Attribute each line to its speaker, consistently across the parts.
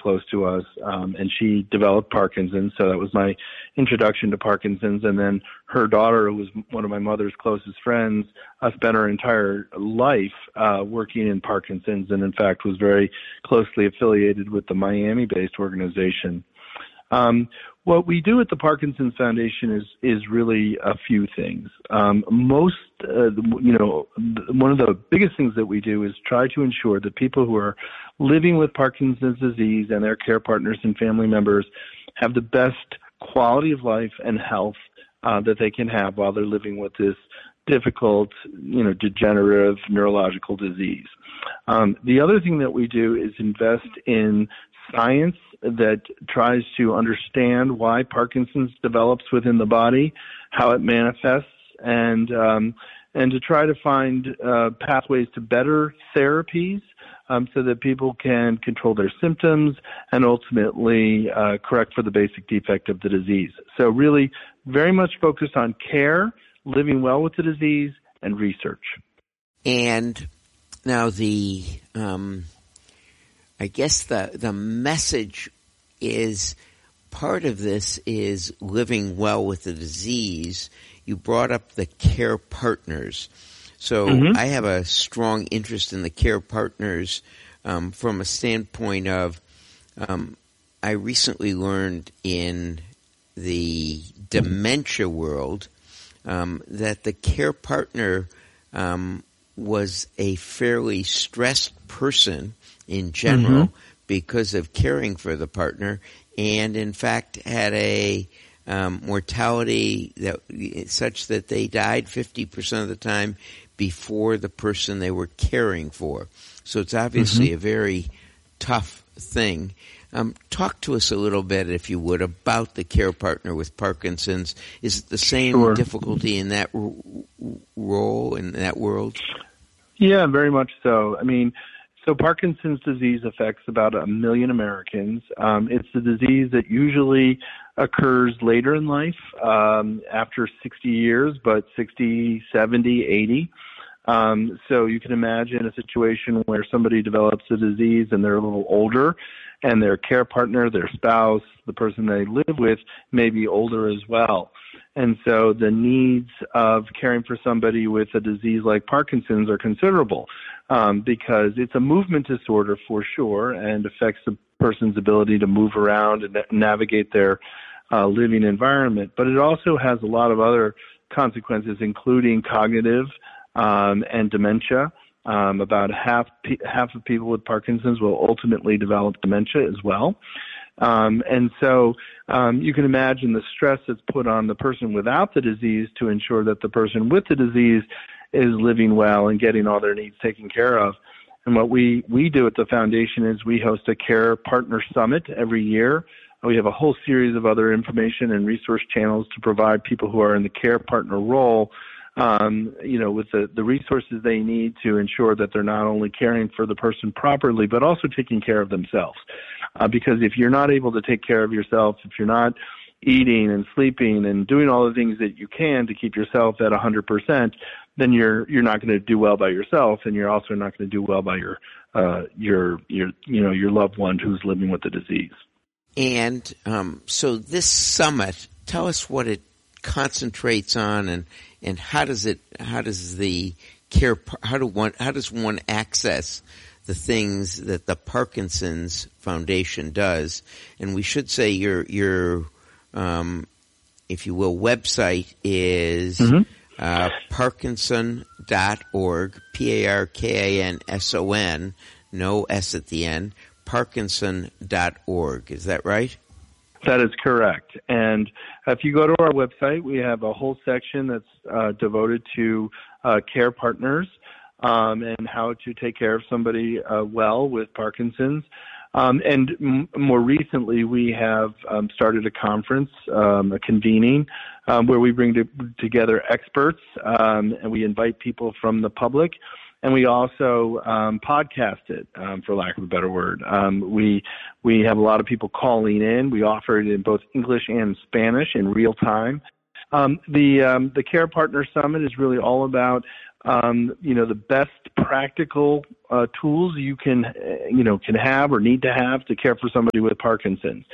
Speaker 1: close to us, and she developed Parkinson's. So that was my introduction to Parkinson's. And then her daughter, who was one of my mother's closest friends, spent her entire life working in Parkinson's, and in fact was very closely affiliated with the Miami-based organization. What we do at the Parkinson's Foundation is really a few things. One of the biggest things that we do is try to ensure that people who are living with Parkinson's disease and their care partners and family members have the best quality of life and health that they can have while they're living with this difficult, degenerative neurological disease. The other thing that we do is invest in science that tries to understand why Parkinson's develops within the body, how it manifests, and to try to find pathways to better therapies so that people can control their symptoms and ultimately correct for the basic defect of the disease. So really very much focused on care, living well with the disease, and research.
Speaker 2: And now I guess the message is part of this is living well with the disease. You brought up the care partners. So I have a strong interest in the care partners from a standpoint of I recently learned in the dementia world that the care partner was a fairly stressed person in general because of caring for the partner, and in fact had a mortality such that they died 50% of the time before the person they were caring for. So it's obviously a very tough thing. Talk to us a little bit, if you would, about the care partner with Parkinson's. Is it the same difficulty in that role, in that world?
Speaker 1: Yeah, very much so. So Parkinson's disease affects about 1 million Americans. It's a disease that usually occurs later in life, after 60 years, but 60, 70, 80. So you can imagine a situation where somebody develops a disease and they're a little older, and their care partner, their spouse, the person they live with may be older as well. And so the needs of caring for somebody with a disease like Parkinson's are considerable, because it's a movement disorder for sure and affects the person's ability to move around and navigate their living environment. But it also has a lot of other consequences, including cognitive and dementia. About half of people with Parkinson's will ultimately develop dementia as well. And so you can imagine the stress that's put on the person without the disease to ensure that the person with the disease is living well and getting all their needs taken care of. And what we do at the foundation is we host a Care Partner Summit every year. We have a whole series of other information and resource channels to provide people who are in the care partner role with the resources they need to ensure that they're not only caring for the person properly, but also taking care of themselves. Because if you're not able to take care of yourself, if you're not eating and sleeping and doing all the things that you can to keep yourself at 100%, then you're not going to do well by yourself, and you're also not going to do well by your loved one who's living with the disease.
Speaker 2: And so this summit, tell us what it concentrates on, and how does one access the things that the Parkinson's Foundation does? And we should say your if you will, website is Parkinson.org, Parkinson, no S at the end, Parkinson.org. Is that right?
Speaker 1: That is correct. And if you go to our website, we have a whole section that's devoted to care partners and how to take care of somebody well with Parkinson's. And more recently, we have started a conference, a convening, where we bring together experts and we invite people from the public. And we also podcast it, for lack of a better word. We have a lot of people calling in. We offer it in both English and Spanish in real time. The Care Partner Summit is really all about the best practical tools you can have or need to have to care for somebody with Parkinson's.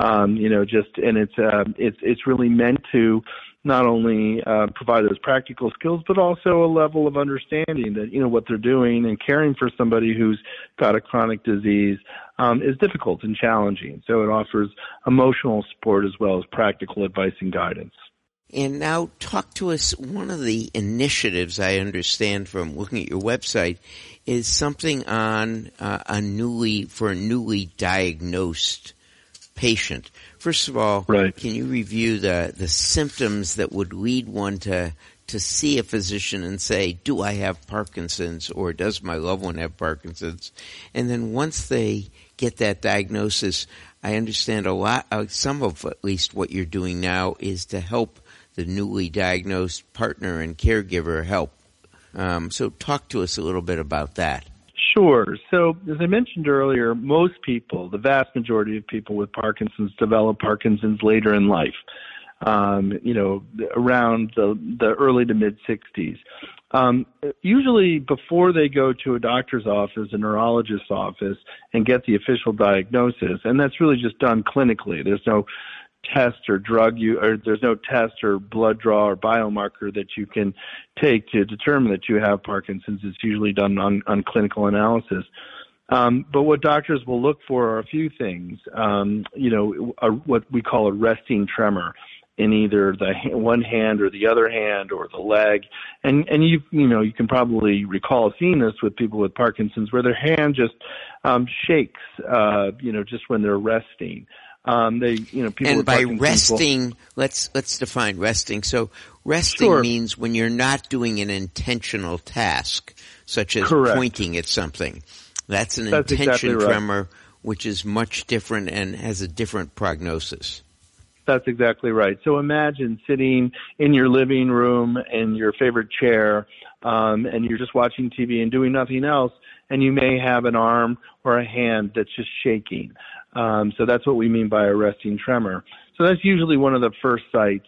Speaker 1: It's really meant to not only provide those practical skills, but also a level of understanding that, what they're doing and caring for somebody who's got a chronic disease is difficult and challenging. So it offers emotional support as well as practical advice and guidance.
Speaker 2: And now talk to us, one of the initiatives I understand from looking at your website is something on a newly diagnosed patient. First of all,
Speaker 1: right.
Speaker 2: Can you review the symptoms that would lead one to see a physician and say, do I have Parkinson's, or does my loved one have Parkinson's? And then once they get that diagnosis, I understand some of at least what you're doing now is to help the newly diagnosed partner and caregiver help. So talk to us a little bit about that.
Speaker 1: Sure. So as I mentioned earlier, most people, the vast majority of people with Parkinson's develop Parkinson's later in life, around the early to mid-60s. Usually before they go to a doctor's office, a neurologist's office, and get the official diagnosis, and that's really just done clinically. There's no test or there's no test or blood draw or biomarker that you can take to determine that you have Parkinson's. It's usually done on clinical analysis. But what doctors will look for are a few things. What we call a resting tremor in either one hand or the other hand or the leg. And you can probably recall seeing this with people with Parkinson's where their hand just shakes, just when they're resting. People
Speaker 2: and
Speaker 1: with
Speaker 2: by
Speaker 1: Parkinson's
Speaker 2: resting, let's define resting. So resting
Speaker 1: Sure.
Speaker 2: means when you're not doing an intentional task, such as
Speaker 1: Correct.
Speaker 2: pointing at something. That's intention
Speaker 1: exactly right.
Speaker 2: tremor, which is much different and has a different prognosis.
Speaker 1: That's exactly right. So imagine sitting in your living room in your favorite chair, and you're just watching TV and doing nothing else, and you may have an arm or a hand that's just shaking. So that's what we mean by a resting tremor. So that's usually one of the first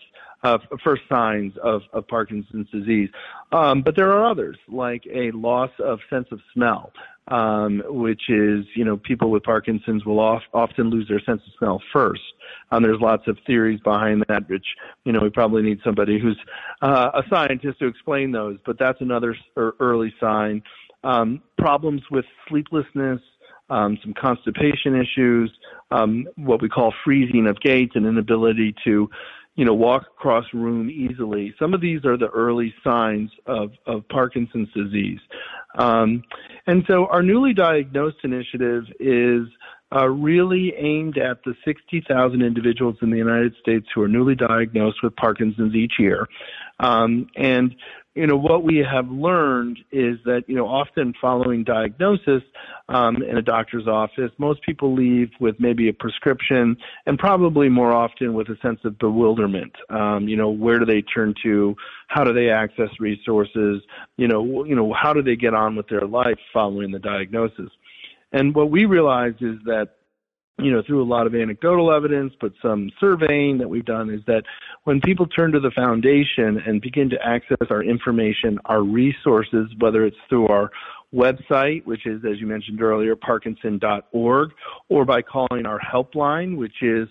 Speaker 1: signs of Parkinson's disease. But there are others, like a loss of sense of smell, which is, people with Parkinson's will often lose their sense of smell first. There's lots of theories behind that, which, we probably need somebody who's a scientist to explain those. But that's another early sign. Problems with sleeplessness, some constipation issues, what we call freezing of gait, and inability to, walk across a room easily. Some of these are the early signs of Parkinson's disease. And so our newly diagnosed initiative is really aimed at the 60,000 individuals in the United States who are newly diagnosed with Parkinson's each year. And what we have learned is that, often following diagnosis in a doctor's office, most people leave with maybe a prescription and probably more often with a sense of bewilderment. Where do they turn to? How do they access resources? How do they get on with their life following the diagnosis? And what we realized is that, through a lot of anecdotal evidence, but some surveying that we've done, is that when people turn to the foundation and begin to access our information, our resources, whether it's through our website, which is, as you mentioned earlier, parkinson.org, or by calling our helpline, which is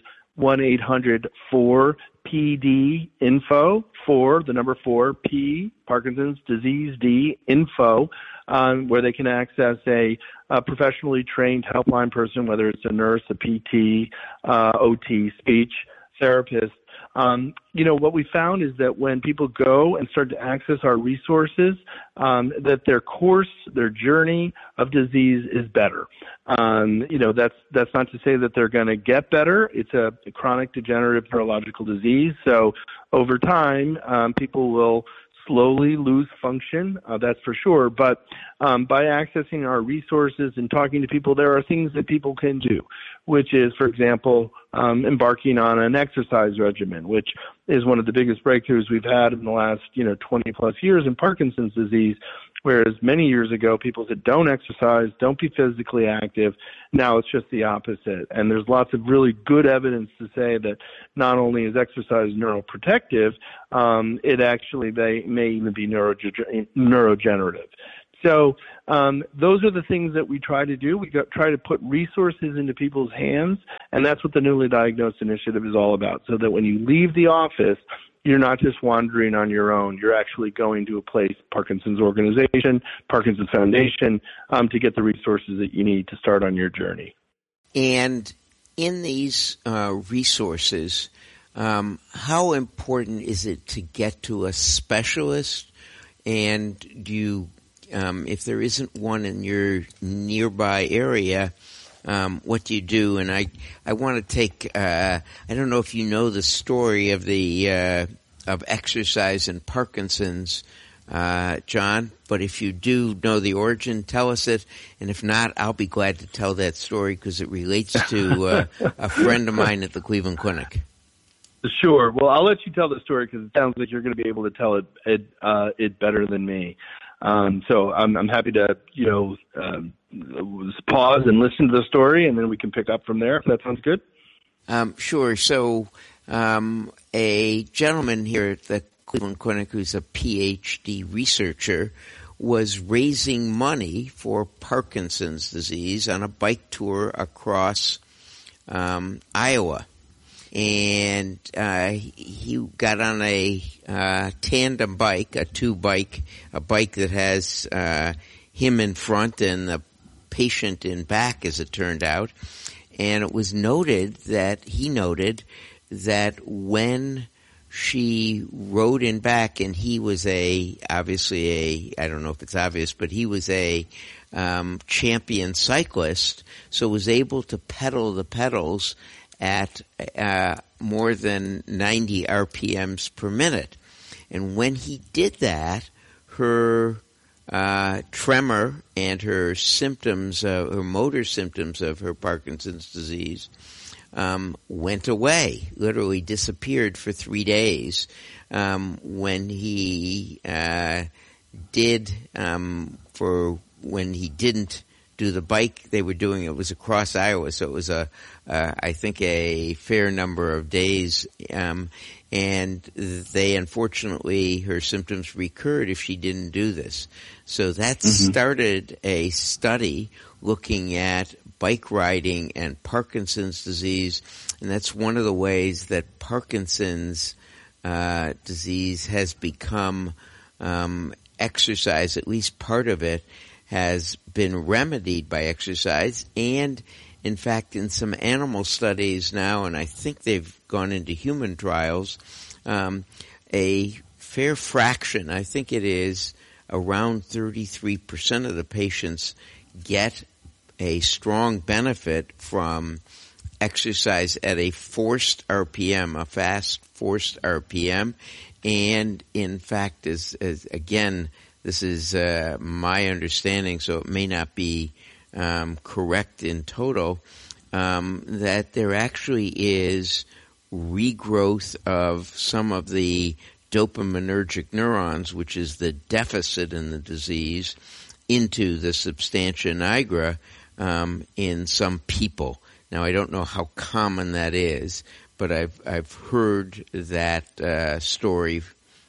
Speaker 1: 1-800-4PD-INFO, 4P, Parkinson's disease D, info, where they can access a professionally trained helpline person, whether it's a nurse, a PT, OT, speech therapist. What we found is that when people go and start to access our resources, that their journey of disease is better. That's not to say that they're going to get better. It's a chronic degenerative neurological disease. So over time, people will slowly lose function, that's for sure. But by accessing our resources and talking to people, there are things that people can do, which is, for example, embarking on an exercise regimen, which is one of the biggest breakthroughs we've had in the last 20 plus years in Parkinson's disease, Whereas many years ago, people said, don't exercise, don't be physically active. Now it's just the opposite. And there's lots of really good evidence to say that not only is exercise neuroprotective, it actually may even be neurogenerative. So those are the things that we try to do. We try to put resources into people's hands, and that's what the Newly Diagnosed Initiative is all about, so that when you leave the office, you're not just wandering on your own. You're actually going to a place, Parkinson's organization, Parkinson's Foundation, to get the resources that you need to start on your journey.
Speaker 2: And in these resources, how important is it to get to a specialist? And do you, if there isn't one in your nearby area, what do you do? And I want to take, I don't know if you know the story of of exercise and Parkinson's, John, but if you do know the origin, tell us it. And if not, I'll be glad to tell that story because it relates to a friend of mine at the Cleveland Clinic.
Speaker 1: Sure. Well, I'll let you tell the story because it sounds like you're going to be able to tell it better than me. So I'm happy to, pause and listen to the story, and then we can pick up from there, if that sounds good.
Speaker 2: Sure. So a gentleman here at the Cleveland Clinic who's a PhD researcher was raising money for Parkinson's disease on a bike tour across Iowa. And he got on a tandem bike, a bike that has him in front and the patient in back, as it turned out. And it was noted that when she rode in back, and he was obviously I don't know if it's obvious, but he was a champion cyclist, so was able to pedal the pedals at more than 90 RPMs per minute. And when he did that, her tremor and her symptoms, her motor symptoms of her Parkinson's disease went away, literally disappeared for 3 days. When he when he didn't do the bike they were doing, it was across Iowa, so it was I think a fair number of days, and they unfortunately, her symptoms recurred if she didn't do this. So that started a study looking at bike riding and Parkinson's disease, and that's one of the ways that Parkinson's disease has become exercise, at least part of it, has been remedied by exercise. And in fact, in some animal studies now, and I think they've gone into human trials, a fair fraction, I think it is around 33% of the patients get a strong benefit from exercise at a forced RPM, a fast forced RPM. And in fact, as again, this is my understanding, so it may not be correct in total, that there actually is regrowth of some of the dopaminergic neurons, which is the deficit in the disease, into the substantia nigra in some people. Now, I don't know how common that is, but I've heard that story.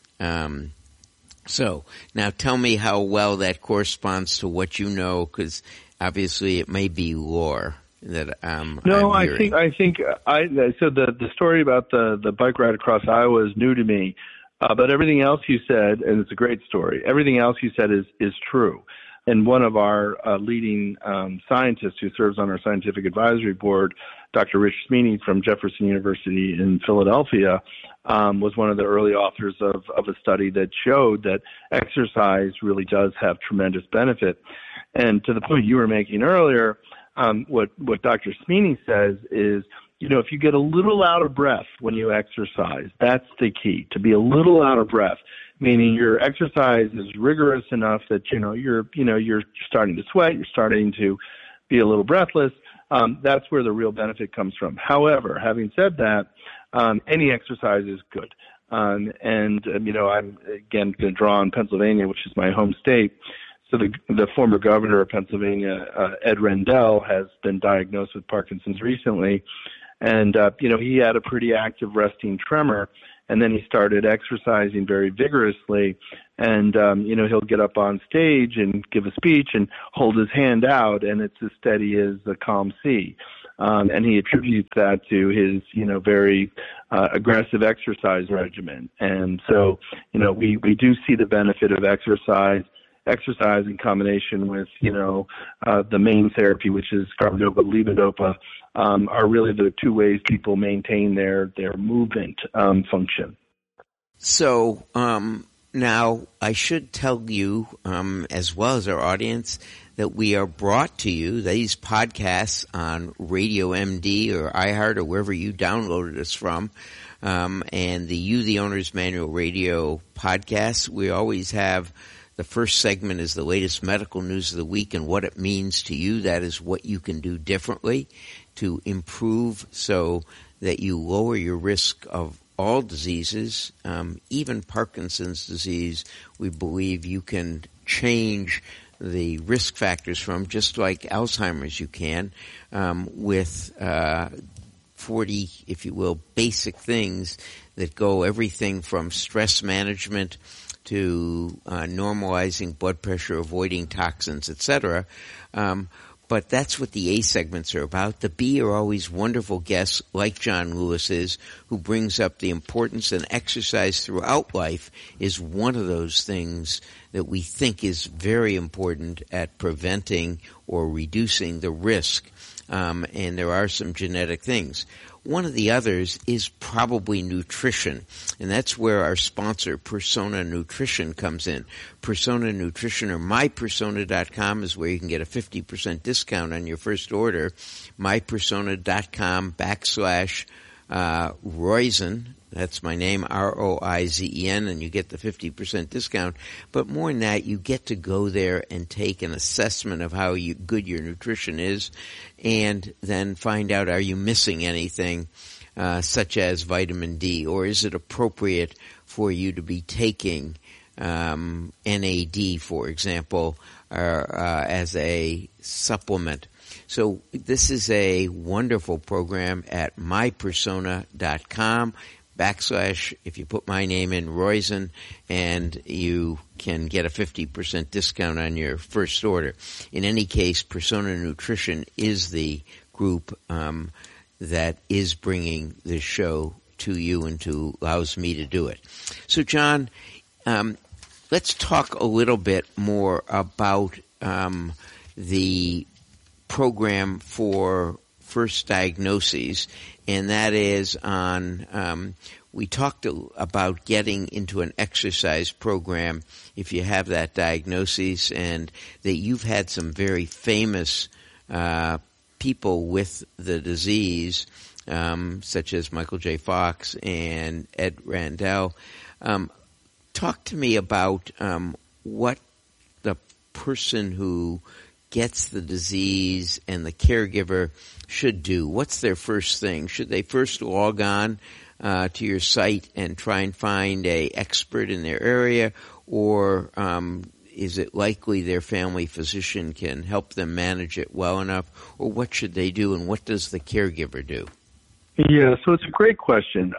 Speaker 2: So now tell me how well that corresponds to what you know, because obviously it may be lore that
Speaker 1: No,
Speaker 2: I'm hearing.
Speaker 1: I think so the story about the bike ride across Iowa is new to me, but everything else you said, and it's a great story, everything else you said is true. And one of our leading scientists who serves on our scientific advisory board, Dr. Rich Smeeney from Jefferson University in Philadelphia, was one of the early authors of a study that showed that exercise really does have tremendous benefit. And to the point you were making earlier, what Dr. Smeeney says is, if you get a little out of breath when you exercise, that's the key, to be a little out of breath, meaning your exercise is rigorous enough that, you're starting to sweat, you're starting to be a little breathless. That's where the real benefit comes from. However, having said that, any exercise is good. I'm, again, going to draw on Pennsylvania, which is my home state. So the former governor of Pennsylvania, Ed Rendell, has been diagnosed with Parkinson's recently. And, he had a pretty active resting tremor, and then he started exercising very vigorously. And, he'll get up on stage and give a speech and hold his hand out, and it's as steady as a calm sea. And he attributes that to his, very aggressive exercise regimen. And so, we do see the benefit of exercise in combination with, the main therapy, which is carbidopa, levodopa, are really the two ways people maintain their movement function.
Speaker 2: So now I should tell you, as well as our audience, that we are brought to you, these podcasts on Radio MD or iHeart or wherever you downloaded us from, and the Owner's Manual Radio podcast. We always have the first segment is the latest medical news of the week and what it means to you. That is what you can do differently to improve so that you lower your risk of all diseases, even Parkinson's disease. We believe you can change the risk factors from, just like Alzheimer's you can, with 40, if you will, basic things that go everything from stress management to normalizing blood pressure, avoiding toxins, etc. But that's what the A segments are about. The B are always wonderful guests like John Lewis is, who brings up the importance, and exercise throughout life is one of those things that we think is very important at preventing or reducing the risk. And there are some genetic things. One of the others is probably nutrition, and that's where our sponsor, Persona Nutrition, comes in. Persona Nutrition, or mypersona.com, is where you can get a 50% discount on your first order. mypersona.com/Roizen. That's my name, Roizen, and you get the 50% discount. But more than that, you get to go there and take an assessment of how good your nutrition is, and then find out, are you missing anything, such as vitamin D, or is it appropriate for you to be taking NAD, for example, as a supplement. So this is a wonderful program at mypersona.com. If you put my name in, Roizen, and you can get a 50% discount on your first order. In any case, Persona Nutrition is the group that is bringing this show to you and allows me to do it. So, John, let's talk a little bit more about the program for first diagnoses, and that is on, we talked about getting into an exercise program if you have that diagnosis, and that you've had some very famous people with the disease, such as Michael J. Fox and Ed Rendell. Talk to me about what the person who gets the disease and the caregiver should do. What's their first thing? Should they first log on to your site and try and find an expert in their area, or is it likely their family physician can help them manage it well enough, or what should they do, and what does the caregiver do?
Speaker 1: Yeah, so it's a great question.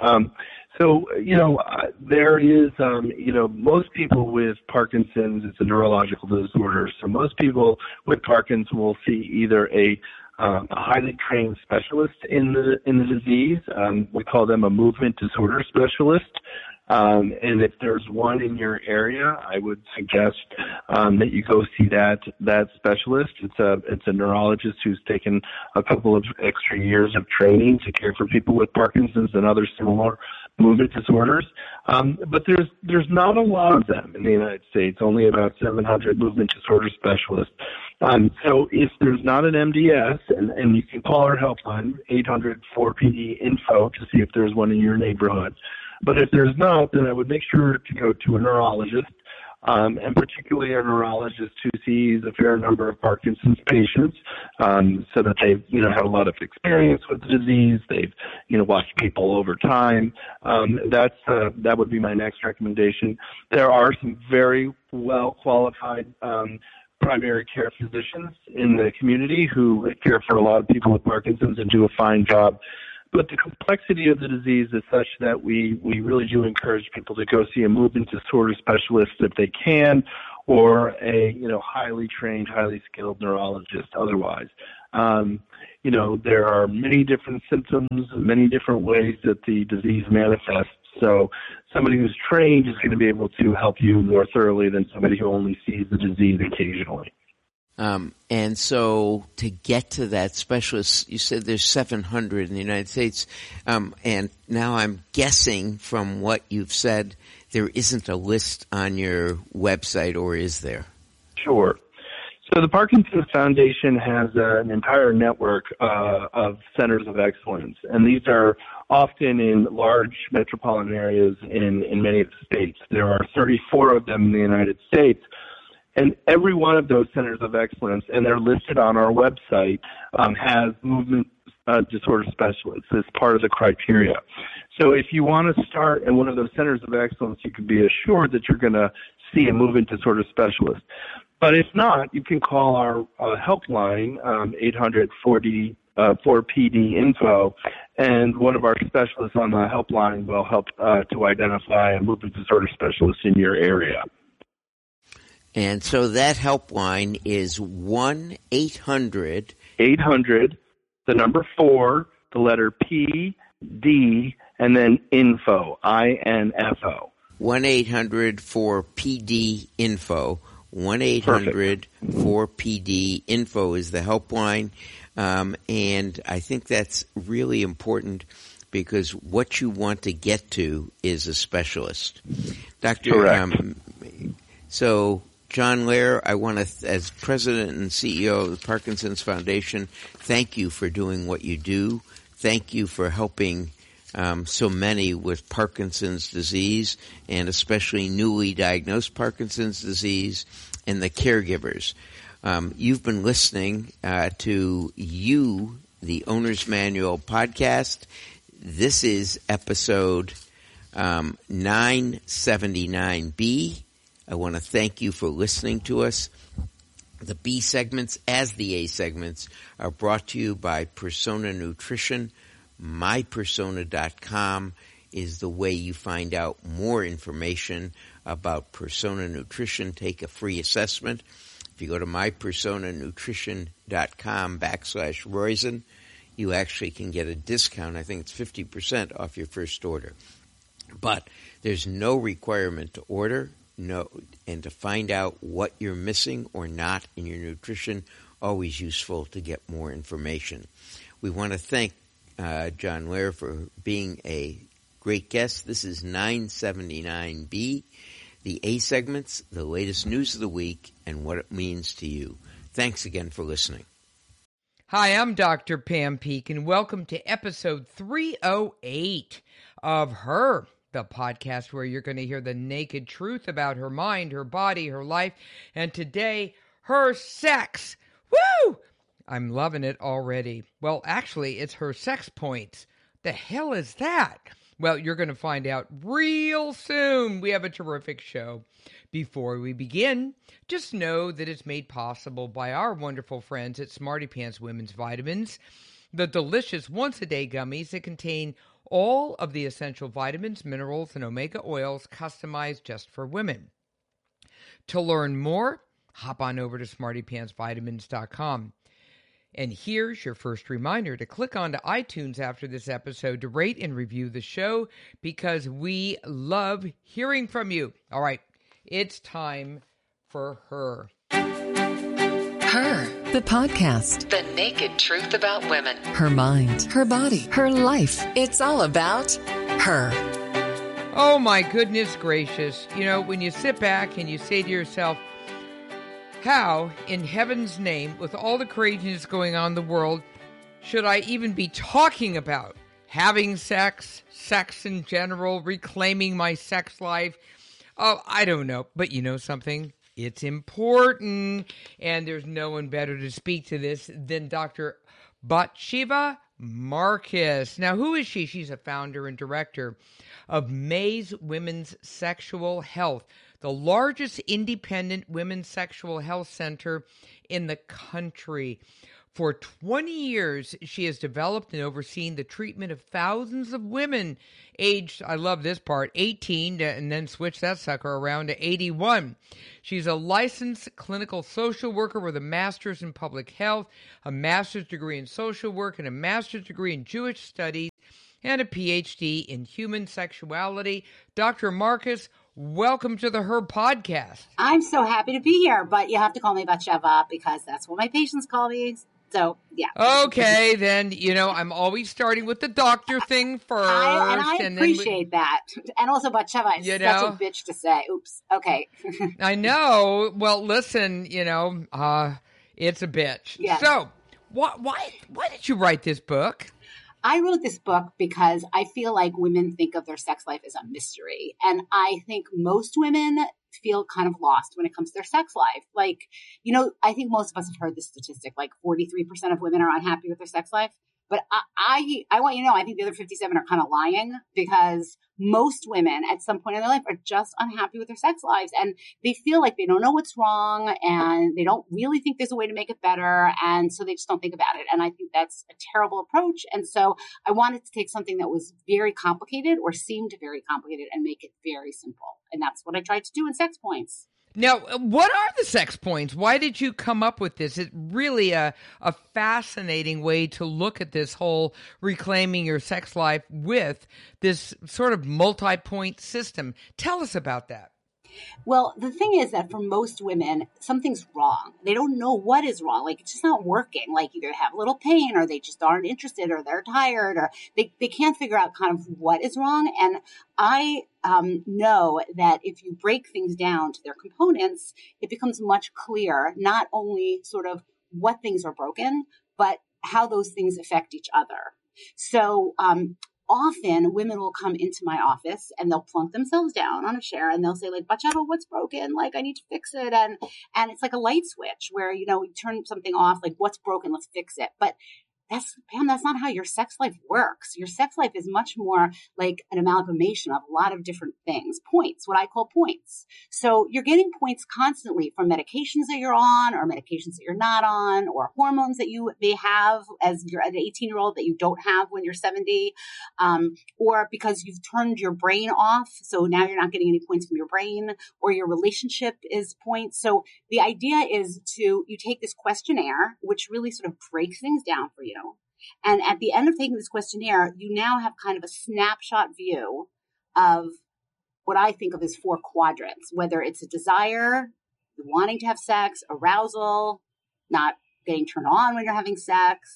Speaker 1: There is, most people with Parkinson's, it's a neurological disorder. So most people with Parkinson's will see either a highly trained specialist in the disease. We call them a movement disorder specialist. And if there's one in your area, I would suggest that you go see that specialist. It's a neurologist who's taken a couple of extra years of training to care for people with Parkinson's and other similar movement disorders. But there's not a lot of them in the United States, only about 700 movement disorder specialists. So if there's not an MDS, and you can call our helpline, 800-4PD-INFO, to see if there's one in your neighborhood. But if there's not, then I would make sure to go to a neurologist, and particularly a neurologist who sees a fair number of Parkinson's patients, so that they've, had a lot of experience with the disease. They've, watched people over time. That would be my next recommendation. There are some very well qualified primary care physicians in the community who care for a lot of people with Parkinson's and do a fine job. But the complexity of the disease is such that we really do encourage people to go see a movement disorder specialist if they can, or a highly trained, highly skilled neurologist otherwise. There are many different symptoms, many different ways that the disease manifests. So somebody who's trained is going to be able to help you more thoroughly than somebody who only sees the disease occasionally.
Speaker 2: And so to get to that specialist, you said there's 700 in the United States. And now I'm guessing from what you've said, there isn't a list on your website, or is there?
Speaker 1: Sure. So the Parkinson's Foundation has an entire network of centers of excellence, and these are often in large metropolitan areas in many of the states. There are 34 of them in the United States, and every one of those centers of excellence, and they're listed on our website, has movement disorder specialists as part of the criteria. So if you want to start in one of those centers of excellence, you can be assured that you're going to see a movement disorder specialist. But if not, you can call our helpline, 800-4PD-info, and one of our specialists on the helpline will help to identify a movement disorder specialist in your area.
Speaker 2: And so that helpline is 1-800...
Speaker 1: 800, the number 4, the letter P, D, and then info, I-N-F-O.
Speaker 2: 1-800-4PD-INFO. 1-800-4PD-INFO is the helpline. And I think that's really important because what you want to get to is a specialist.
Speaker 1: Correct.
Speaker 2: So, John Lehr, I want to, as president and CEO of the Parkinson's Foundation, thank you for doing what you do. Thank you for helping so many with Parkinson's disease, and especially newly diagnosed Parkinson's disease, and the caregivers. You've been listening to the Owner's Manual podcast. This is episode 979B. I want to thank you for listening to us. The B segments, as the A segments, are brought to you by Persona Nutrition. MyPersona.com is the way you find out more information about Persona Nutrition. Take a free assessment. If you go to mypersonanutrition.com/Roizen, you actually can get a discount. I think it's 50% off your first order. But there's no requirement to order, and to find out what you're missing or not in your nutrition, always useful to get more information. We want to thank John Lehr for being a great guest. This is 979B, the A segments, the latest news of the week, and what it means to you. Thanks again for listening.
Speaker 3: Hi, I'm Dr. Pam Peek, and welcome to episode 308 of Her, the podcast where you're going to hear the naked truth about her mind, her body, her life, and today, her sex. Woo! I'm loving it already. Well, actually, it's her sex points. The hell is that? Well, you're going to find out real soon. We have a terrific show. Before we begin, just know that it's made possible by our wonderful friends at Smarty Pants Women's Vitamins, the delicious once-a-day gummies that contain all of the essential vitamins, minerals, and omega oils customized just for women. To learn more, hop on over to smartypantsvitamins.com. And here's your first reminder to click onto iTunes after this episode to rate and review the show because we love hearing from you. All right, it's time for Her.
Speaker 4: Her, the podcast. The naked truth about women. Her mind, her body, her life. It's all about her.
Speaker 3: Oh my goodness gracious. You know, when you sit back and you say to yourself, how, in heaven's name, with all the craziness going on in the world, should I even be talking about having sex, sex in general, reclaiming my sex life? Oh, I don't know. But you know something? It's important. And there's no one better to speak to this than Dr. Batsheva Marcus. Now, who is she? She's a founder and director of May's Women's Sexual Health, the largest independent women's sexual health center in the country. For 20 years, she has developed and overseen the treatment of thousands of women aged, I love this part, 18, and then switch that sucker around to 81. She's a licensed clinical social worker with a master's in public health, a master's degree in social work, and a master's degree in Jewish studies, and a PhD in human sexuality. Dr. Marcus, welcome to the Her podcast.
Speaker 5: I'm so happy to be here, but you have to call me Batsheva because that's what my patients call me. So, yeah.
Speaker 3: Okay, then, I'm always starting with the doctor thing first.
Speaker 5: I appreciate that. And also, Batsheva is such a bitch to say. Oops. Okay.
Speaker 3: I know. Well, listen, it's a bitch. Yeah. So, why did you write this book?
Speaker 5: I wrote this book because I feel like women think of their sex life as a mystery. And I think most women feel kind of lost when it comes to their sex life. Like, I think most of us have heard this statistic, like 43% of women are unhappy with their sex life. But I want you to know, I think the other 57 are kind of lying because most women at some point in their life are just unhappy with their sex lives and they feel like they don't know what's wrong and they don't really think there's a way to make it better. And so they just don't think about it. And I think that's a terrible approach. And so I wanted to take something that was very complicated or seemed very complicated and make it very simple. And that's what I tried to do in Sex Points.
Speaker 3: Now, what are the sex points? Why did you come up with this? It's really a fascinating way to look at this whole reclaiming your sex life with this sort of multi-point system. Tell us about that.
Speaker 5: Well, the thing is that for most women, something's wrong. They don't know what is wrong. Like, it's just not working. Like, either they have a little pain or they just aren't interested or they're tired or they can't figure out kind of what is wrong. And I know that if you break things down to their components, it becomes much clearer, not only sort of what things are broken, but how those things affect each other. So, often women will come into my office and they'll plunk themselves down on a chair and they'll say like, Batsheva, what's broken? Like, I need to fix it. And it's like a light switch where, we turn something off, like what's broken, let's fix it. But that's not how your sex life works. Your sex life is much more like an amalgamation of a lot of different things. Points, what I call points. So you're getting points constantly from medications that you're on or medications that you're not on or hormones that you may have as you're an 18-year-old that you don't have when you're 70, or because you've turned your brain off. So now you're not getting any points from your brain or your relationship is points. So the idea is you take this questionnaire, which really sort of breaks things down for you. And at the end of taking this questionnaire, you now have kind of a snapshot view of what I think of as 4 quadrants, whether it's a desire, wanting to have sex, arousal, not getting turned on when you're having sex,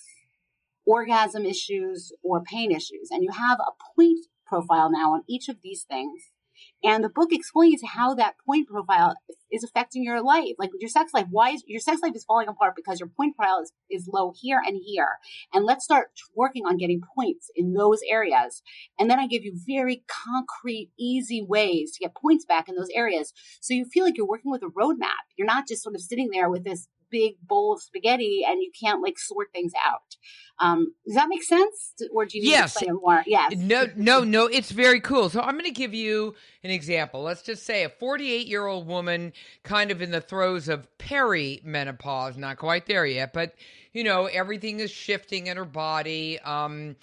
Speaker 5: orgasm issues, or pain issues. And you have a point profile now on each of these things. And the book explains how that point profile is affecting your life, like your sex life. Why is your sex life is falling apart? Because your point profile is low here and here. And let's start working on getting points in those areas. And then I give you very concrete, easy ways to get points back in those areas. So you feel like you're working with a roadmap. You're not just sort of sitting there with this big bowl of spaghetti and you can't like sort things out. Does that make sense? Or do you need to explain more? Yes.
Speaker 3: No, it's very cool. So I'm going to give you an example. Let's just say a 48-year-old woman kind of in the throes of perimenopause, not quite there yet, but everything is shifting in her body, and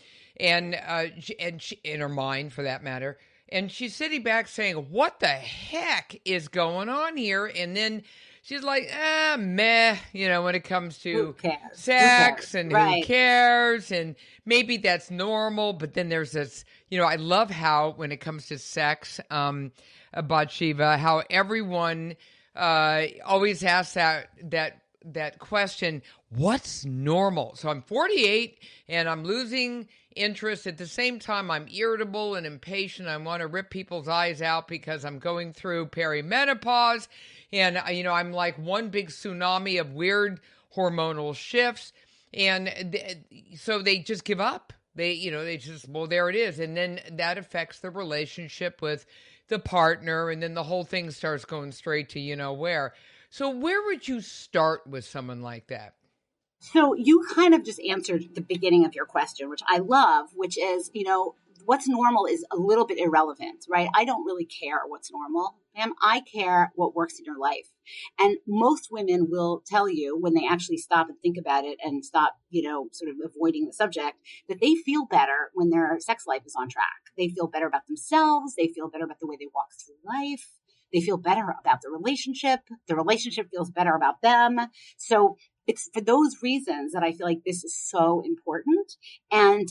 Speaker 3: she, in her mind for that matter. And she's sitting back saying, what the heck is going on here? And then she's like, meh, when it comes to sex and who cares? And maybe that's normal. But then there's this, I love how when it comes to sex, Batsheva, how everyone always asks that question, what's normal? So I'm 48 and I'm losing interest. At the same time, I'm irritable and impatient. I want to rip people's eyes out because I'm going through perimenopause. And, I'm like one big tsunami of weird hormonal shifts. And so they just give up. They just, well, there it is. And then that affects the relationship with the partner. And then the whole thing starts going straight to where. So where would you start with someone like that?
Speaker 5: So you kind of just answered the beginning of your question, which I love, which is, what's normal is a little bit irrelevant, right? I don't really care what's normal, Pam. I care what works in your life. And most women will tell you when they actually stop and think about it and stop, sort of avoiding the subject, that they feel better when their sex life is on track. They feel better about themselves. They feel better about the way they walk through life. They feel better about the relationship. The relationship feels better about them. So it's for those reasons that I feel like this is so important. And,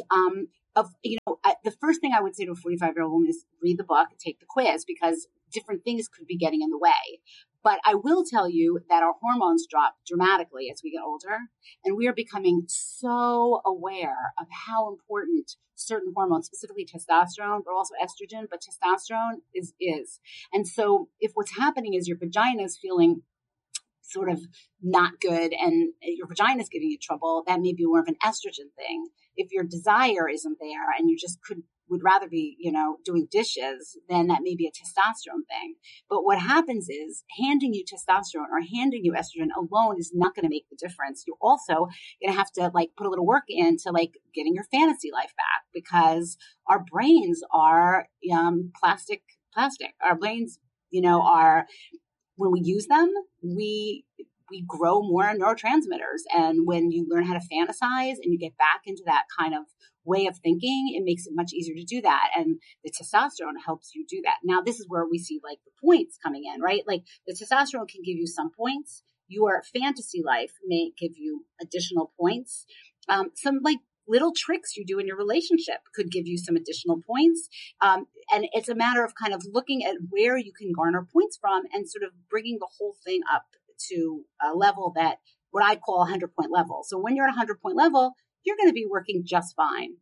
Speaker 5: the first thing I would say to a 45-year-old woman is read the book, take the quiz, because different things could be getting in the way. But I will tell you that our hormones drop dramatically as we get older, and we are becoming so aware of how important certain hormones, specifically testosterone, but also estrogen, but testosterone is. And so if what's happening is your vagina is feeling sort of not good and your vagina is giving you trouble, that may be more of an estrogen thing. If your desire isn't there and you just would rather be, doing dishes, then that may be a testosterone thing. But what happens is handing you testosterone or handing you estrogen alone is not going to make the difference. You're also going to have to put a little work into getting your fantasy life back, because our brains are plastic. Our brains, are, when we use them, we grow more neurotransmitters. And when you learn how to fantasize and you get back into that kind of way of thinking, it makes it much easier to do that. And the testosterone helps you do that. Now, this is where we see the points coming in, right? The testosterone can give you some points. Your fantasy life may give you additional points. Some little tricks you do in your relationship could give you some additional points. And it's a matter of kind of looking at where you can garner points from and sort of bringing the whole thing up to a level that what I call a 100-point level. So when you're at a 100-point level, you're going to be working just fine.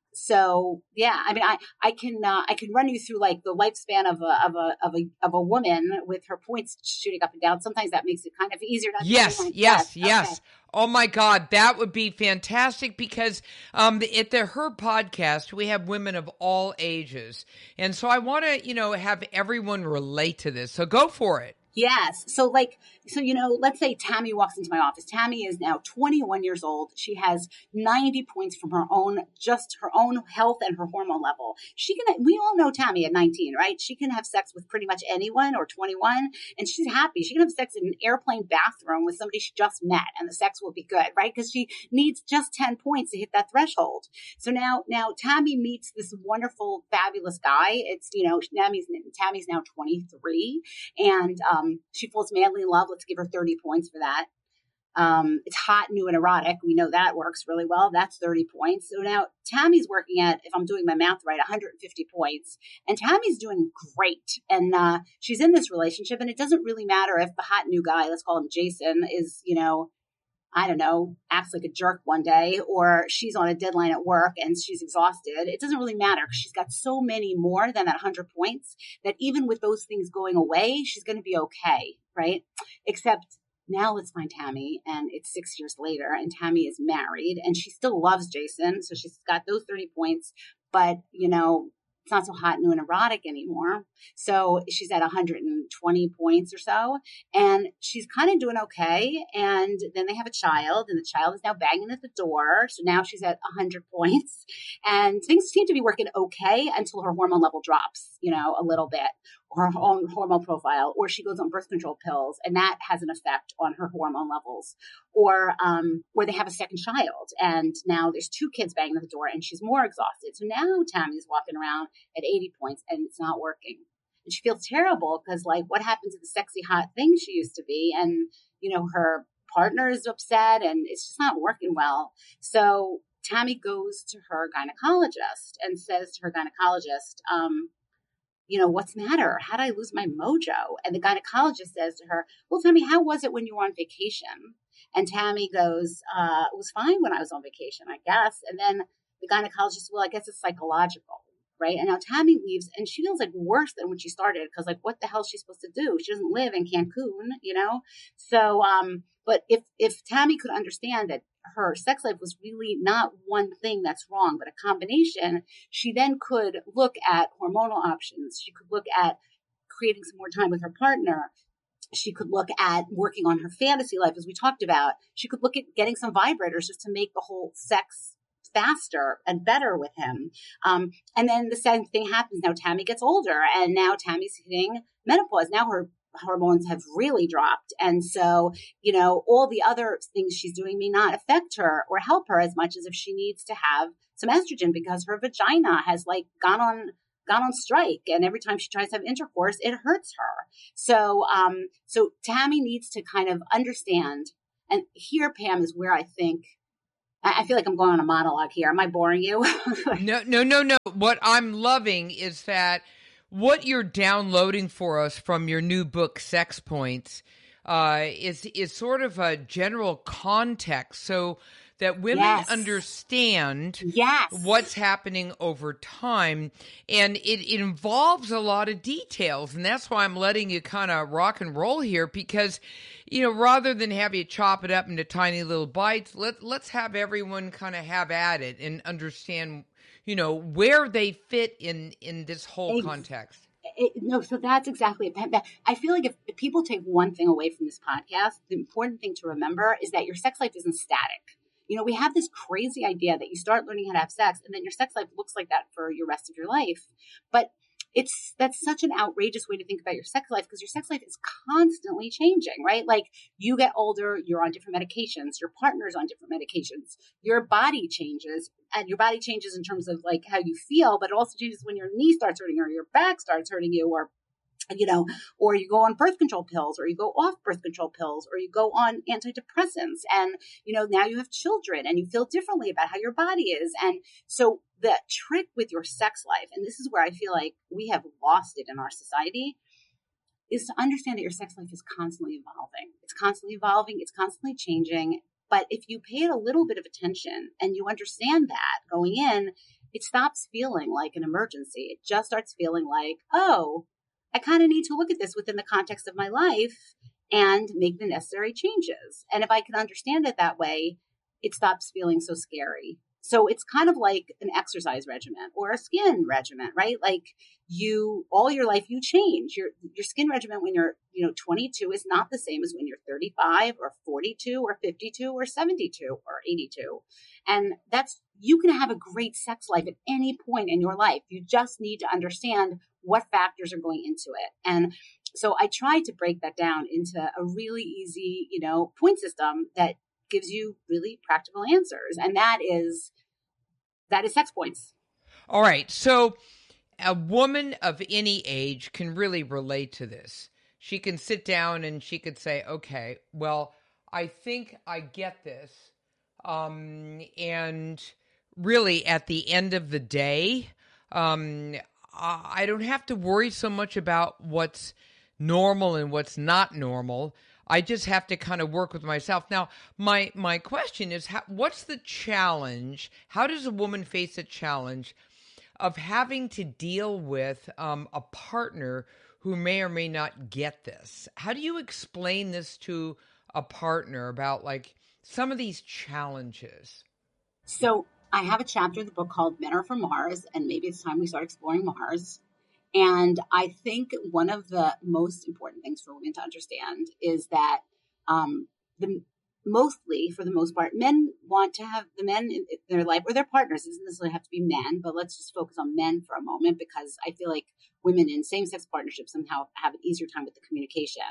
Speaker 5: So yeah, I mean, I can run you through the lifespan of a woman with her points shooting up and down. Sometimes that makes it kind of easier.
Speaker 3: Yes. Okay. Oh my God, that would be fantastic, because at her podcast, we have women of all ages. And so I want to, have everyone relate to this. So go for it.
Speaker 5: Yes. So let's say Tammy walks into my office. Tammy is now 21 years old. She has 90 points from her own health and her hormone level. We all know Tammy at 19, right? She can have sex with pretty much anyone, or 21, and she's happy. She can have sex in an airplane bathroom with somebody she just met, and the sex will be good, right? Because she needs just 10 points to hit that threshold. So now Tammy meets this wonderful, fabulous guy. It's, Tammy's now 23, and she falls madly in love. Let's give her 30 points for that. It's hot, new, and erotic. We know that works really well. That's 30 points. So now Tammy's working at, if I'm doing my math right, 150 points. And Tammy's doing great. And she's in this relationship, and it doesn't really matter if the hot new guy, let's call him Jason, is, I don't know, acts like a jerk one day, or she's on a deadline at work and she's exhausted. It doesn't really matter, because she's got so many more than that 100 points that even with those things going away, she's going to be okay, right? Except now let's find Tammy, and it's 6 years later, and Tammy is married, and she still loves Jason. So she's got those 30 points, but it's not so hot, new, and erotic anymore. So she's at 120 points or so, and she's kind of doing okay. And then they have a child, and the child is now banging at the door. So now she's at 100 points, and things seem to be working okay until her hormone level drops, a little bit, or her own hormone profile, or she goes on birth control pills, and that has an effect on her hormone levels, or they have a second child, and now there's 2 kids banging at the door, and she's more exhausted. So now Tammy's walking around at 80 points, and it's not working. And she feels terrible, because what happened to the sexy, hot thing she used to be? And, her partner is upset, and it's just not working well. So Tammy goes to her gynecologist and says to her gynecologist, what's the matter? How did I lose my mojo? And the gynecologist says to her, well, Tammy, how was it when you were on vacation? And Tammy goes, it was fine when I was on vacation, I guess. And then the gynecologist says, well, I guess it's psychological, right? And now Tammy leaves, and she feels worse than when she started, because what the hell is she supposed to do? She doesn't live in Cancun, So, but if Tammy could understand that her sex life was really not one thing that's wrong, but a combination, she then could look at hormonal options. She could look at creating some more time with her partner. She could look at working on her fantasy life, as we talked about. She could look at getting some vibrators just to make the whole sex faster and better with him. And then the same thing happens. Now Tammy gets older, and now Tammy's hitting menopause. Now her hormones have really dropped. And so, all the other things she's doing may not affect her or help her as much as if she needs to have some estrogen, because her vagina has gone on strike. And every time she tries to have intercourse, it hurts her. So Tammy needs to kind of understand. And here, Pam, is where I feel like I'm going on a monologue here. Am I boring you?
Speaker 3: No. What I'm loving is that what you're downloading for us from your new book, Sex Points, is sort of a general context so that women understand what's happening over time. And it involves a lot of details. And that's why I'm letting you kind of rock and roll here, because, rather than have you chop it up into tiny little bites, let's have everyone kind of have at it and understand where they fit in this whole context.
Speaker 5: So that's exactly it. I feel like if people take one thing away from this podcast, the important thing to remember is that your sex life isn't static. We have this crazy idea that you start learning how to have sex and then your sex life looks like that for your rest of your life. But that's such an outrageous way to think about your sex life, because your sex life is constantly changing, right? Like, you get older, you're on different medications, your partner's on different medications, your body changes, and your body changes in terms of how you feel, but it also changes when your knee starts hurting or your back starts hurting you, or you go on birth control pills, or you go off birth control pills, or you go on antidepressants, and, now you have children and you feel differently about how your body is. And so the trick with your sex life, and this is where I feel like we have lost it in our society, is to understand that your sex life is constantly evolving. It's constantly evolving. It's constantly changing. But if you pay it a little bit of attention and you understand that going in, it stops feeling like an emergency. It just starts feeling like, oh, I kind of need to look at this within the context of my life and make the necessary changes. And if I can understand it that way, it stops feeling so scary. So it's kind of like an exercise regimen or a skin regimen, right? Like, all your life, you change. Your skin regimen when you're, 22 is not the same as when you're 35 or 42 or 52 or 72 or 82. And you can have a great sex life at any point in your life. You just need to understand what factors are going into it. And so I tried to break that down into a really easy, point system that gives you really practical answers. And that is Sex Points.
Speaker 3: All right. So a woman of any age can really relate to this. She can sit down and she could say, okay, well, I think I get this. And really at the end of the day, I don't have to worry so much about what's normal and what's not normal. I just have to kind of work with myself. Now, my question is, what's the challenge? How does a woman face a challenge of having to deal with a partner who may or may not get this? How do you explain this to a partner about some of these challenges?
Speaker 5: So I have a chapter in the book called Men Are From Mars, and maybe it's time we start exploring Mars. And I think one of the most important things for women to understand is that for the most part, men want to have the men in their life, or their partners. It doesn't necessarily have to be men, but let's just focus on men for a moment, because I feel like women in same-sex partnerships somehow have an easier time with the communication,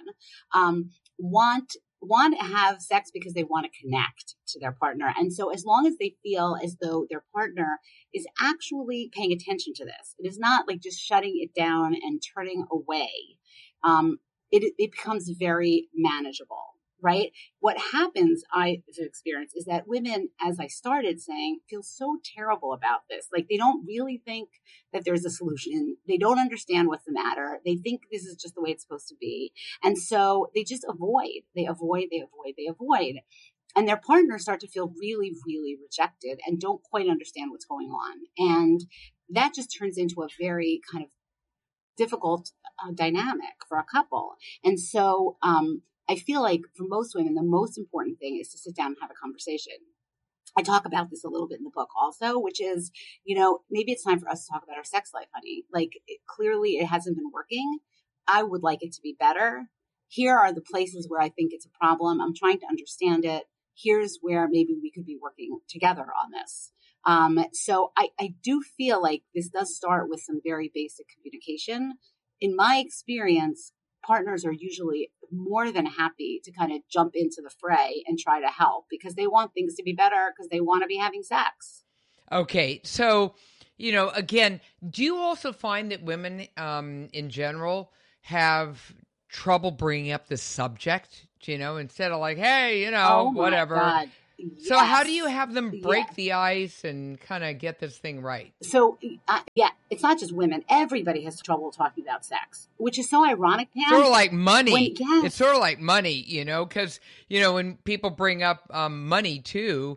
Speaker 5: want to have sex because they want to connect to their partner. And so as long as they feel as though their partner is actually paying attention to this, it is not like just shutting it down and turning away, it becomes very manageable. Right? What happens, I've experienced, is that women, as I started saying, feel so terrible about this. Like, they don't really think that there's a solution. They don't understand what's the matter. They think this is just the way it's supposed to be. And so they just avoid. They avoid. And their partners start to feel really, really rejected and don't quite understand what's going on. And that just turns into a very kind of difficult dynamic for a couple. And so, I feel like for most women, the most important thing is to sit down and have a conversation. I talk about this a little bit in the book also, which is, maybe it's time for us to talk about our sex life, honey. Clearly it hasn't been working. I would like it to be better. Here are the places where I think it's a problem. I'm trying to understand it. Here's where maybe we could be working together on this. So I do feel like this does start with some very basic communication. In my experience, partners are usually more than happy to kind of jump into the fray and try to help because they want things to be better because they want to be having sex.
Speaker 3: Okay. So, again, do you also find that women in general have trouble bringing up the subject, instead of like, hey, whatever.
Speaker 5: God.
Speaker 3: So
Speaker 5: Yes.
Speaker 3: how do you have them break the ice and kind of get this thing right?
Speaker 5: So, it's not just women. Everybody has trouble talking about sex, which is so ironic, Pam.
Speaker 3: Sort of like money.
Speaker 5: Yes.
Speaker 3: It's sort of like money, because, when people bring up money too,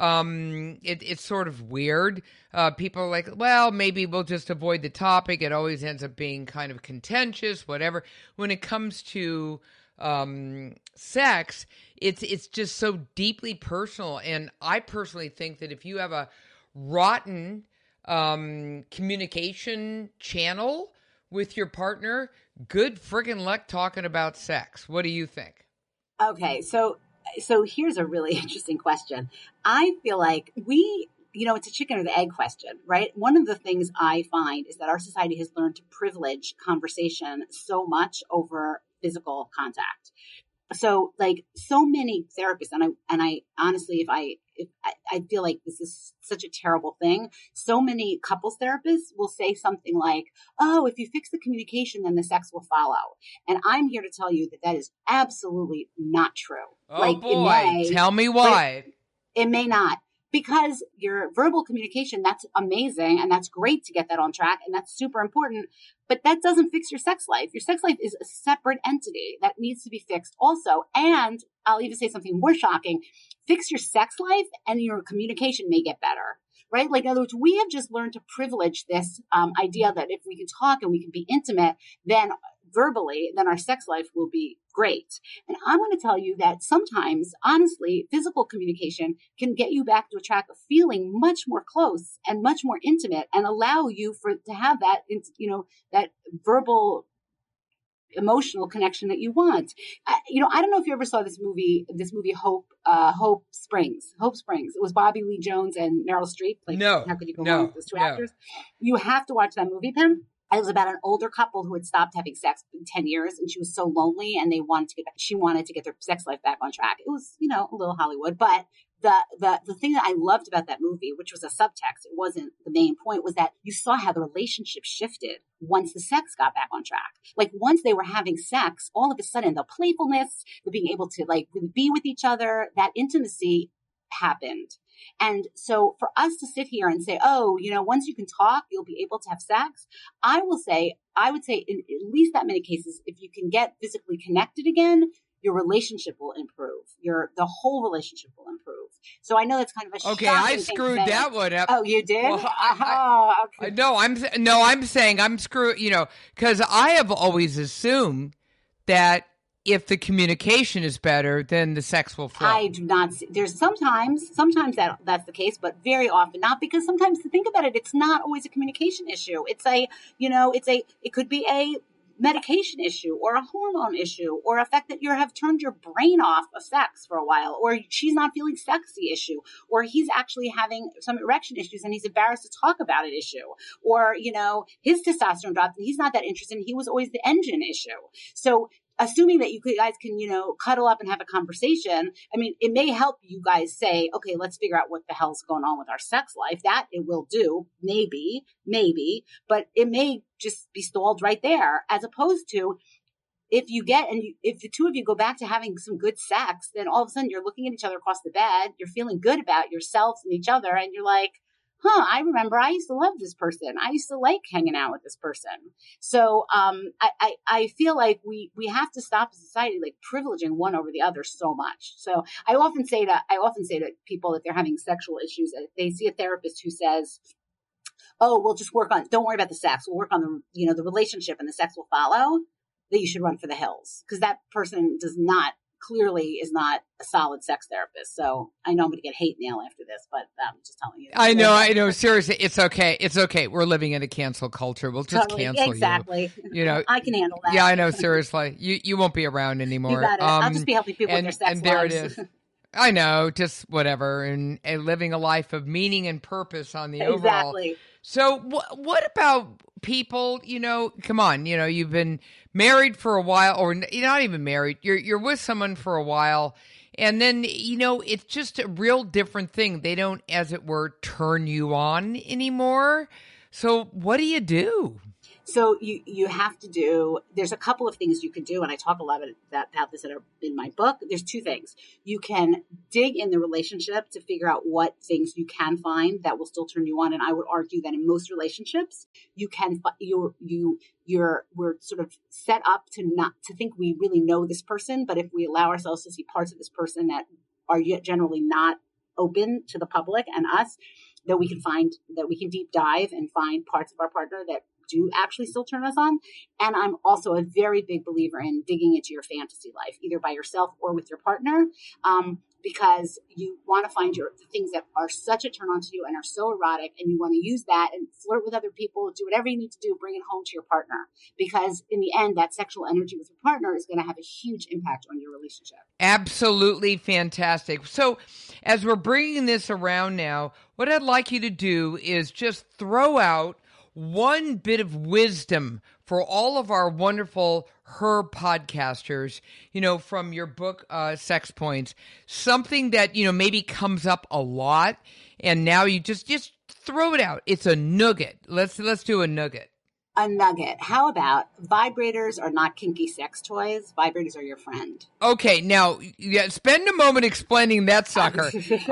Speaker 3: it's sort of weird. People are like, well, maybe we'll just avoid the topic. It always ends up being kind of contentious, whatever. When it comes to sex, it's just so deeply personal. And I personally think that if you have a rotten communication channel with your partner, good friggin' luck talking about sex. What do you think?
Speaker 5: Okay, so here's a really interesting question. I feel like it's a chicken or the egg question, right? One of the things I find is that our society has learned to privilege conversation so much over physical contact. So like so many therapists, and I honestly, I feel like this is such a terrible thing. So many couples therapists will say something like, oh, if you fix the communication, then the sex will follow. And I'm here to tell you that is absolutely not true.
Speaker 3: Oh boy, tell me why.
Speaker 5: It may not. Because your verbal communication, that's amazing. And that's great to get that on track. And that's super important. But that doesn't fix your sex life. Your sex life is a separate entity that needs to be fixed also. And I'll even say something more shocking. Fix your sex life and your communication may get better. Right? Like, in other words, we have just learned to privilege this idea that if we can talk and we can be intimate, then verbally, then our sex life will be great. And I'm going to tell you that sometimes, honestly, physical communication can get you back to a track of feeling much more close and much more intimate and allow you to have that, that verbal emotional connection that you want. I don't know if you ever saw this movie Hope Springs. It was Bobby Lee Jones and Meryl Streep. Like,
Speaker 3: no,
Speaker 5: how could you go wrong with those two actors? You have to watch that movie, Pam. It was about an older couple who had stopped having sex in 10 years and she was so lonely and she wanted to get their sex life back on track. It was, a little Hollywood, but the thing that I loved about that movie, which was a subtext, it wasn't the main point, was that you saw how the relationship shifted once the sex got back on track. Like once they were having sex, all of a sudden the playfulness, the being able to like really be with each other, that intimacy happened. And so for us to sit here and say, oh, once you can talk, you'll be able to have sex. I would say in at least that many cases, if you can get physically connected again, your relationship will improve. The whole relationship will improve. So I know that's kind of a
Speaker 3: okay. I screwed that one up.
Speaker 5: Oh, you did?
Speaker 3: Well,
Speaker 5: okay.
Speaker 3: I'm saying I'm screwed. Because I have always assumed that if the communication is better, then the sex will flow.
Speaker 5: I do not see. There's sometimes that's the case, but very often not, because sometimes to think about it, it's not always a communication issue. It could be a medication issue or a hormone issue or a fact that you have turned your brain off of sex for a while, or she's not feeling sexy issue, or he's actually having some erection issues and he's embarrassed to talk about it issue, or, his testosterone dropped and he's not that interested and he was always the engine issue. So assuming that you guys can, cuddle up and have a conversation, I mean, it may help you guys say, okay, let's figure out what the hell's going on with our sex life. That it will do, maybe, but it may just be stalled right there, as opposed to if the two of you go back to having some good sex, then all of a sudden you're looking at each other across the bed, you're feeling good about yourselves and each other, and you're like, I remember I used to love this person. I used to like hanging out with this person. So I feel like we have to stop society like privileging one over the other so much. So I often say to people that they're having sexual issues, if they see a therapist who says, oh, we'll just don't worry about the sex. We'll work on the relationship and the sex will follow, that you should run for the hills, because that person clearly is not a solid sex therapist. So I know I'm going to get hate mail after this, but I'm just telling you.
Speaker 3: I know. Seriously, it's okay. We're living in a cancel culture. We'll just cancel you.
Speaker 5: Exactly. I can handle that.
Speaker 3: Yeah, I know. Seriously, you won't be around anymore.
Speaker 5: You got it. I'll just be helping people with their sex
Speaker 3: and there
Speaker 5: lives.
Speaker 3: it is. I know, just whatever, and living a life of meaning and purpose on the overall.
Speaker 5: Exactly.
Speaker 3: So what about people, come on, you've been married for a while, or you're not even married, you're with someone for a while, and then, it's just a real different thing. They don't, as it were, turn you on anymore. So what do you do?
Speaker 5: So you have to do, there's a couple of things you can do, and I talk a lot about this in my book. There's two things. You can dig in the relationship to figure out what things you can find that will still turn you on. And I would argue that in most relationships, we're sort of set up to think we really know this person. But if we allow ourselves to see parts of this person that are generally not open to the public and us, that we can deep dive and find parts of our partner that do actually still turn us on. And I'm also a very big believer in digging into your fantasy life, either by yourself or with your partner, because you want to find the things that are such a turn on to you and are so erotic, and you want to use that and flirt with other people, do whatever you need to do, bring it home to your partner. Because in the end, that sexual energy with your partner is going to have a huge impact on your relationship.
Speaker 3: Absolutely fantastic. So as we're bringing this around now, what I'd like you to do is just throw out one bit of wisdom for all of our wonderful Her podcasters, from your book, Sex Points, something that, maybe comes up a lot, and now you just throw it out. It's a nugget. Let's do a nugget.
Speaker 5: A nugget. How about vibrators are not kinky sex toys? Vibrators are your friend.
Speaker 3: Okay, now, spend a moment explaining that sucker.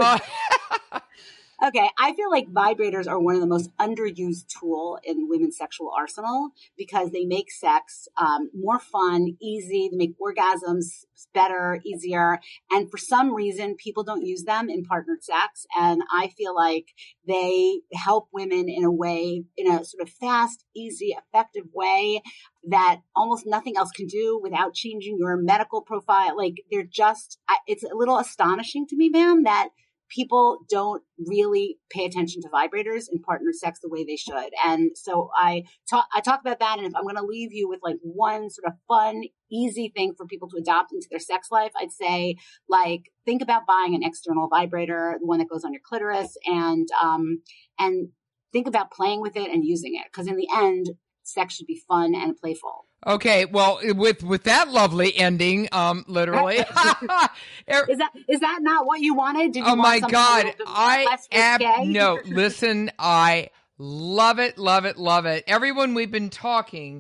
Speaker 5: Okay, I feel like vibrators are one of the most underused tool in women's sexual arsenal because they make sex more fun, easy. They make orgasms better, easier. And for some reason, people don't use them in partnered sex. And I feel like they help women in a sort of fast, easy, effective way that almost nothing else can do without changing your medical profile. Like it's a little astonishing to me, ma'am, that people don't really pay attention to vibrators in partner sex the way they should. And so I talk about that. And if I'm going to leave you with like one sort of fun, easy thing for people to adopt into their sex life, I'd say, like, think about buying an external vibrator, the one that goes on your clitoris, and think about playing with it and using it. Because in the end, sex should be fun and playful.
Speaker 3: Okay, well, with that lovely ending, literally.
Speaker 5: Is that not what you wanted? Did you
Speaker 3: oh my God,
Speaker 5: no.
Speaker 3: Listen, I love it, love it, love it. Everyone, we've been talking,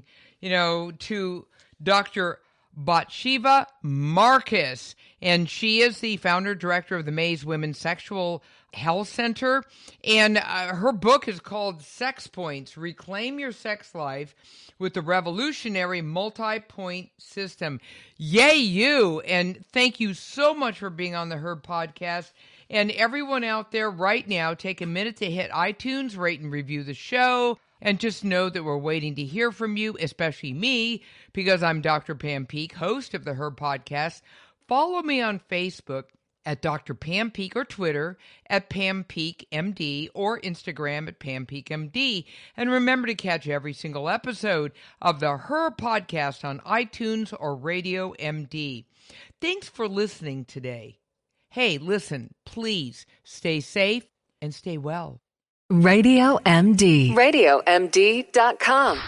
Speaker 3: to Dr. Batsheva Marcus, and she is the founder director of the Mays Women's Sexual Health Center, and her book is called Sex Points: Reclaim Your Sex Life with the Revolutionary Multi-Point System. Yay, you! And thank you so much for being on the Her podcast. And everyone out there right now, take a minute to hit iTunes, rate and review the show, and just know that we're waiting to hear from you, especially me, because I'm Dr. Pam Peeke, host of the Her podcast. Follow me on Facebook at Dr. Pam Peeke, or Twitter at Pam Peeke MD, or Instagram at Pam Peeke MD. And remember to catch every single episode of the Her podcast on iTunes or Radio MD. Thanks for listening today. Hey, listen, please stay safe and stay well.
Speaker 4: Radio MD. RadioMD.com.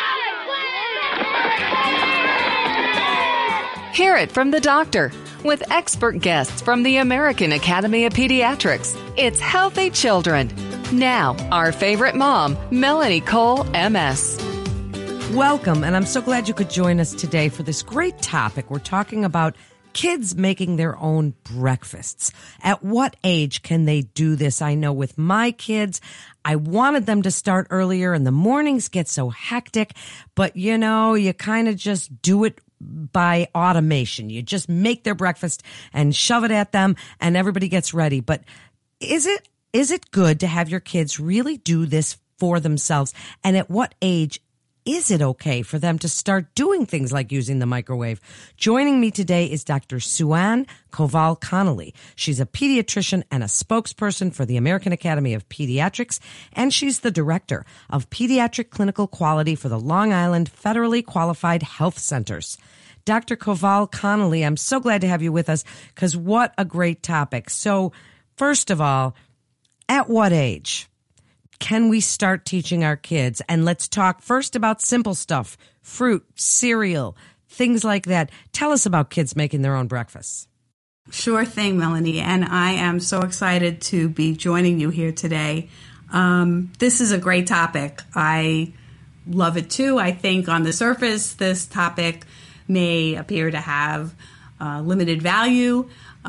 Speaker 4: Hear it from the doctor with expert guests from the American Academy of Pediatrics. It's Healthy Children. Now, our favorite mom, Melanie Cole, MS.
Speaker 6: Welcome, and I'm so glad you could join us today for this great topic. We're talking about kids making their own breakfasts. At what age can they do this? I know with my kids, I wanted them to start earlier, and the mornings get so hectic, but you kind of just do it by automation. You just make their breakfast and shove it at them and everybody gets ready. But is it good to have your kids really do this for themselves? And at what age is it okay for them to start doing things like using the microwave? Joining me today is Dr. Suanne Koval-Connolly. She's a pediatrician and a spokesperson for the American Academy of Pediatrics, and she's the director of pediatric clinical quality for the Long Island Federally Qualified Health Centers. Dr. Koval Connolly, I'm so glad to have you with us because what a great topic. So, first of all, at what age can we start teaching our kids? And let's talk first about simple stuff, fruit, cereal, things like that. Tell us about kids making their own breakfasts.
Speaker 7: Sure thing, Melanie. And I am so excited to be joining you here today. This is a great topic. I love it too. I think on the surface, this topic may appear to have limited value,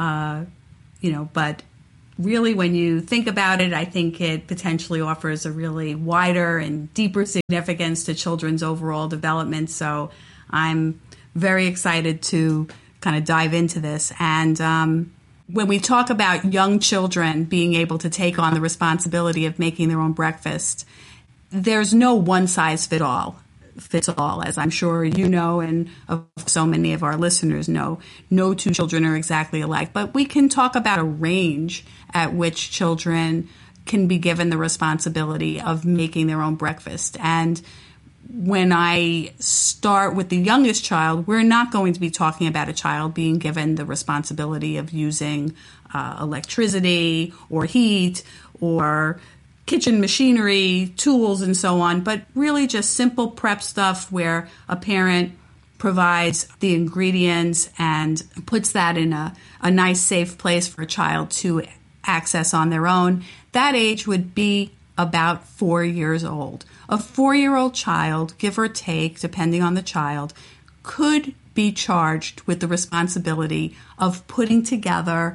Speaker 7: but really when you think about it, I think it potentially offers a really wider and deeper significance to children's overall development. So I'm very excited to kind of dive into this. And when we talk about young children being able to take on the responsibility of making their own breakfast, there's no one size fits all, as I'm sure you know, and so many of our listeners know. No two children are exactly alike, but we can talk about a range at which children can be given the responsibility of making their own breakfast. And when I start with the youngest child, we're not going to be talking about a child being given the responsibility of using electricity or heat or kitchen machinery, tools, and so on, but really just simple prep stuff where a parent provides the ingredients and puts that in a nice, safe place for a child to access on their own. That age would be about 4 years old. A 4-year-old child, give or take, depending on the child, could be charged with the responsibility of putting together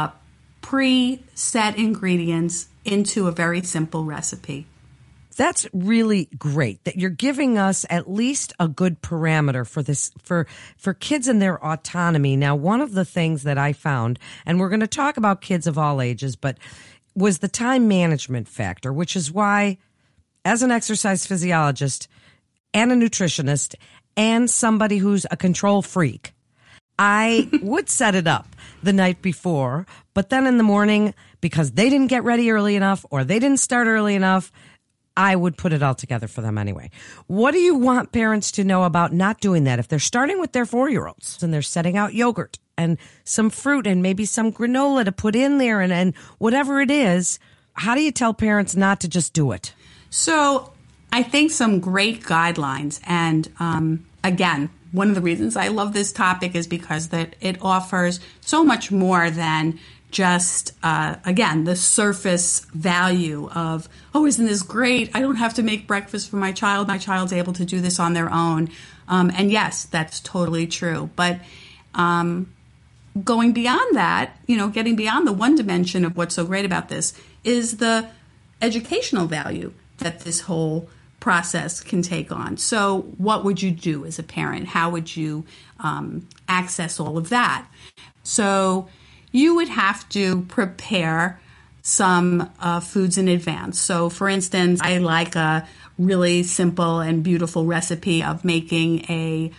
Speaker 7: pre-set ingredients into a very simple recipe.
Speaker 6: That's really great that you're giving us at least a good parameter for this, for kids and their autonomy. Now, one of the things that I found, and we're going to talk about kids of all ages, but was the time management factor, which is why, as an exercise physiologist and a nutritionist and somebody who's a control freak, I would set it up the night before, but then in the morning, because they didn't get ready early enough or they didn't start early enough, I would put it all together for them anyway. What do you want parents to know about not doing that? If they're starting with their 4-year-olds and they're setting out yogurt and some fruit and maybe some granola to put in there and whatever it is, how do you tell parents not to just do it?
Speaker 7: So I think some great guidelines. And again, one of the reasons I love this topic is because that it offers so much more than just, again, the surface value of, oh, isn't this great? I don't have to make breakfast for my child. My child's able to do this on their own. And yes, that's totally true. But going beyond that, getting beyond the one dimension of what's so great about this is the educational value that this whole process can take on. So what would you do as a parent? How would you access all of that? So you would have to prepare some foods in advance. So for instance, I like a really simple and beautiful recipe of making a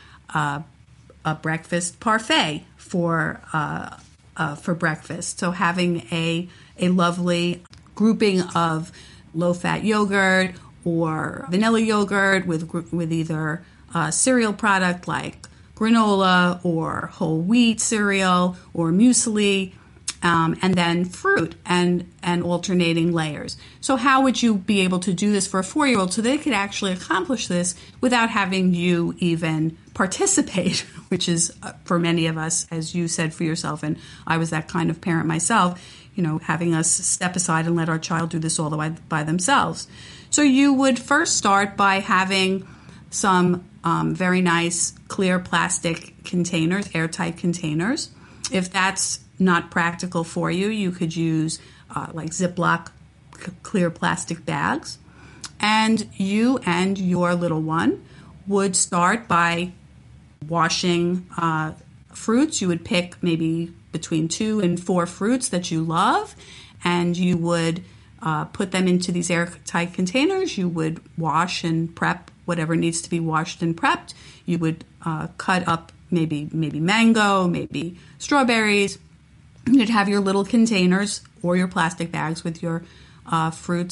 Speaker 7: breakfast parfait for breakfast. So having a lovely grouping of low-fat yogurt or vanilla yogurt with either cereal product like granola or whole wheat cereal or muesli, and then fruit and alternating layers. So how would you be able to do this for a 4-year-old so they could actually accomplish this without having you even participate, which is for many of us, as you said for yourself, and I was that kind of parent myself, having us step aside and let our child do this all the way by themselves. So you would first start by having some very nice clear plastic containers, airtight containers. If that's not practical for you, you could use like Ziploc clear plastic bags. And you and your little one would start by washing fruits. You would pick maybe between 2 and 4 fruits that you love, and you would put them into these airtight containers. You would wash and prep whatever needs to be washed and prepped. You would cut up maybe mango, maybe strawberries. You'd have your little containers or your plastic bags with your fruits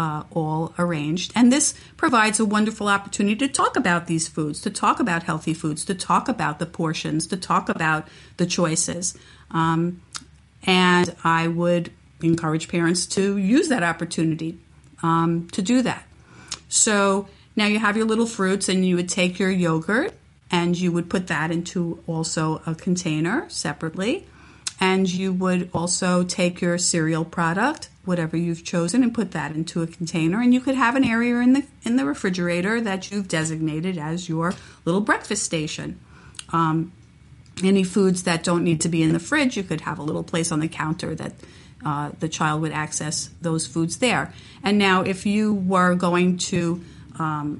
Speaker 7: all arranged. And this provides a wonderful opportunity to talk about these foods, to talk about healthy foods, to talk about the portions, to talk about the choices. And I would encourage parents to use that opportunity to do that. So now you have your little fruits, and you would take your yogurt and you would put that into also a container separately. And you would also take your cereal product, whatever you've chosen, and put that into a container. And you could have an area in the refrigerator that you've designated as your little breakfast station. Any foods that don't need to be in the fridge, you could have a little place on the counter that the child would access those foods there. And now if you were going to